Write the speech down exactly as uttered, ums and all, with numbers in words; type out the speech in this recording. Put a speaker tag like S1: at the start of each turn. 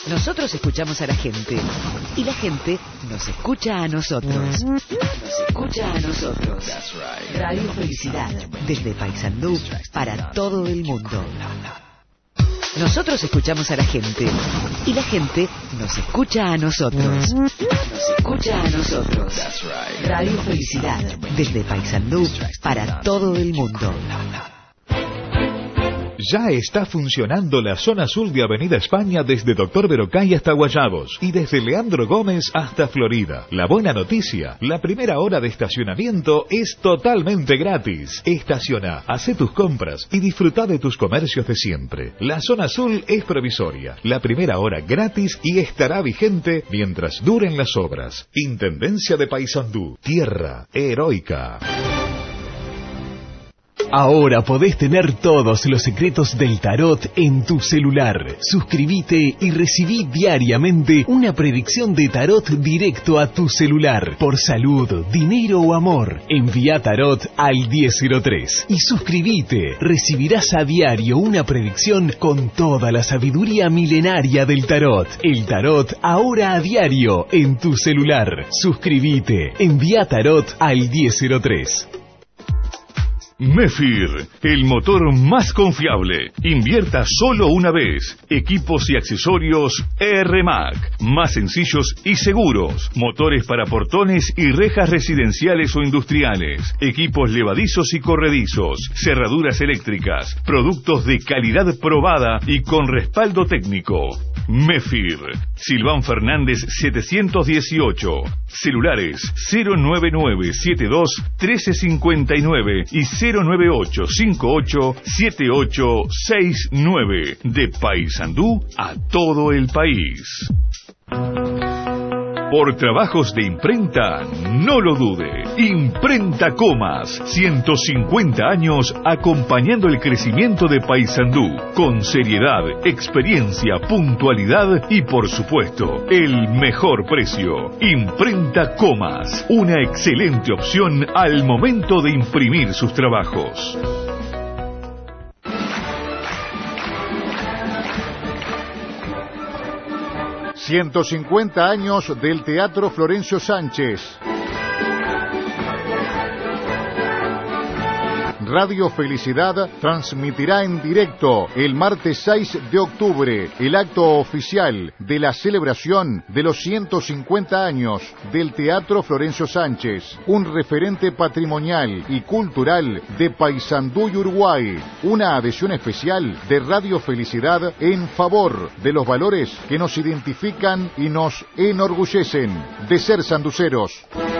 S1: Nosotros escuchamos a la gente y la gente nos escucha a nosotros. Nos escucha a nosotros. Radio Felicidad, desde Paysandú para todo el mundo. Nosotros escuchamos a la gente y la gente nos escucha a nosotros. Nos escucha a nosotros. Radio Felicidad, desde Paysandú para todo el mundo.
S2: Ya está funcionando la zona sur de Avenida España desde Doctor Verocay hasta Guayabos y desde Leandro Gómez hasta Florida. La buena noticia, la primera hora de estacionamiento es totalmente gratis. Estaciona, hace tus compras y disfruta de tus comercios de siempre. La zona sur es provisoria, la primera hora gratis y estará vigente mientras duren las obras. Intendencia de Paysandú, tierra heroica.
S3: Ahora podés tener todos los secretos del tarot en tu celular. Suscríbete y recibí diariamente una predicción de tarot directo a tu celular. Por salud, dinero o amor. Envía tarot al diez cero tres. Y suscríbete. Recibirás a diario una predicción con toda la sabiduría milenaria del tarot. El tarot ahora a diario en tu celular. Suscríbete. Envía tarot al diez cero tres.
S4: Mefir, el motor más confiable. Invierta solo una vez. Equipos y accesorios R M A C. Más sencillos y seguros. Motores para portones y rejas residenciales o industriales. Equipos levadizos y corredizos. Cerraduras eléctricas. Productos de calidad probada y con respaldo técnico. Mefir. Silván Fernández setecientos dieciocho. Celulares cero nueve nueve siete dos uno tres cinco nueve y cero nueve ocho cinco ocho siete ocho seis nueve. De Paysandú a todo el país. Por trabajos de imprenta, no lo dude. Imprenta Comas, ciento cincuenta años acompañando el crecimiento de Paysandú, con seriedad, experiencia, puntualidad y, por supuesto, el mejor precio. Imprenta Comas, una excelente opción al momento de imprimir sus trabajos.
S5: ciento cincuenta años del Teatro Florencio Sánchez. Radio Felicidad transmitirá en directo el martes seis de octubre el acto oficial de la celebración de los ciento cincuenta años del Teatro Florencio Sánchez, un referente patrimonial y cultural de Paysandú y Uruguay, una adhesión especial de Radio Felicidad en favor de los valores que nos identifican y nos enorgullecen de ser sanduceros.